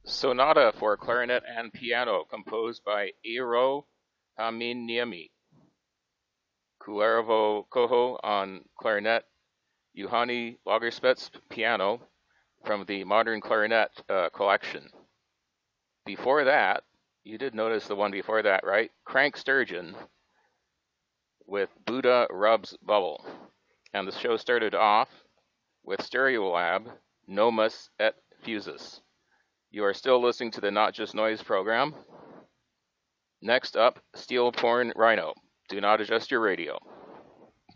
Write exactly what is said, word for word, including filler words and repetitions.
Sonata for clarinet and piano, composed by Eero Haminiemi. Kullervo Koho on clarinet, Juhani Lagerspets piano from the Modern Clarinet uh, collection. Before that, you did notice the one before that, right? Crank Sturgeon with Buddha Rubs Bubble. And the show started off with Stereolab, Nomus et Fusus. You are still listening to the Not Just Noise program. Next up, Steel Porn Rhino. Do not adjust your radio.